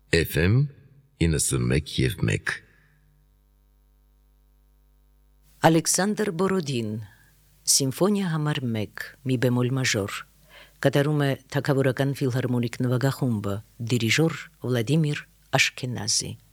FM 91.1 Ալեքսանդր Բորոդին Սիմֆոնիա համար 1 մի բեմոլ մաժոր կատարում է Թագավորական ֆիլհարմոնիկ նվագախումբը դիրիժոր Վլադիմիր Աշքենազի